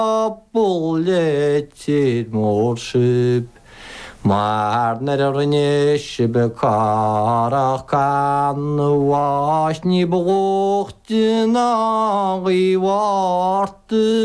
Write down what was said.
Бұл етер молшып, Марнеріне шібі қараққан, Вашни бұқтына ғиварты.